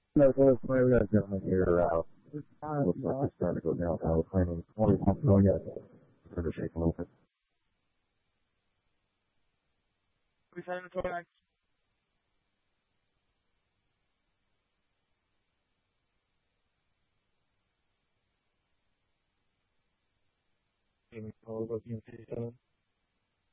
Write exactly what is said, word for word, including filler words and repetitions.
No, so it's my uh, gentleman here. Uh, this guy looks like he's starting to go downhill. Claiming twenty pumps going yet. Trying to shake a little bit. We send it to an All about the